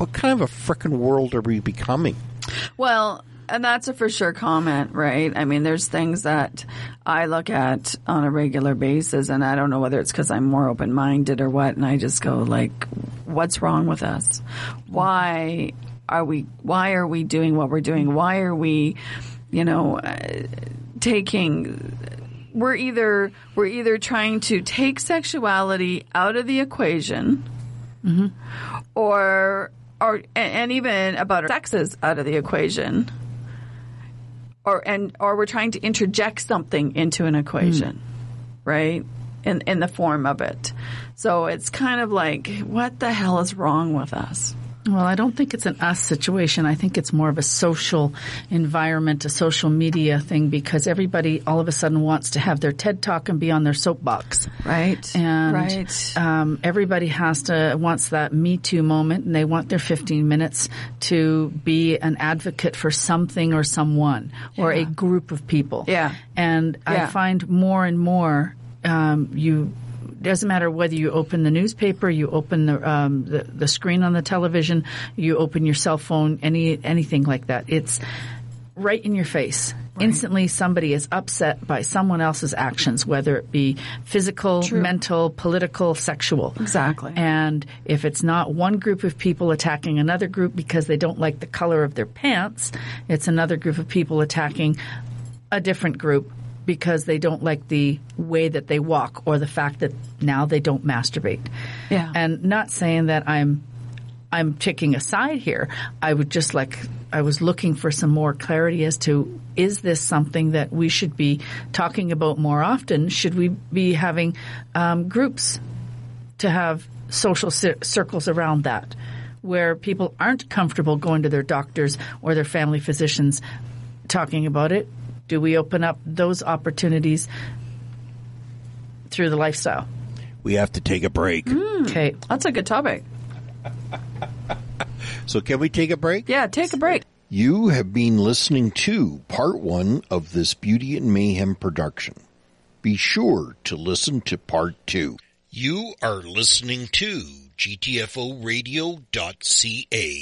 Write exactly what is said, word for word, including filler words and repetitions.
what kind of a frickin' world are we becoming? Well, and that's a for sure comment, right? I mean, there's things that I look at on a regular basis, and I don't know whether it's because I'm more open-minded or what, and I just go like, what's wrong with us? Why are we, why are we doing what we're doing? Why are we, you know, uh, taking, we're either, we're either trying to take sexuality out of the equation, mm-hmm. or, or, and even about sexes out of the equation, or, and, or we're trying to interject something into an equation, mm. right? In, in the form of it. So it's kind of like, what the hell is wrong with us? Well, I don't think it's an us situation. I think it's more of a social environment, a social media thing, because everybody all of a sudden wants to have their TED Talk and be on their soapbox. Right. And right. Um, everybody has to, wants that Me Too moment, and they want their fifteen minutes to be an advocate for something or someone or yeah. a group of people. Yeah. And yeah. I find more and more um, you doesn't matter whether you open the newspaper, you open the, um, the the screen on the television, you open your cell phone, any anything like that. It's right in your face. Right. Instantly, somebody is upset by someone else's actions, whether it be physical, True. mental, political, sexual. Exactly. And if it's not one group of people attacking another group because they don't like the color of their pants, it's another group of people attacking a different group because they don't like the way that they walk or the fact that now they don't masturbate. Yeah. And not saying that I'm I'm taking a side here. I would just like I was looking for some more clarity as to, is this something that we should be talking about more often? Should we be having um, groups to have social cir- circles around that where people aren't comfortable going to their doctors or their family physicians talking about it? Do we open up those opportunities through the lifestyle? We have to take a break. Mm, okay. That's a good topic. So can we take a break? Yeah, take a break. You have been listening to part one of this Beauty and Mayhem production. Be sure to listen to part two. You are listening to G T F O radio dot C A.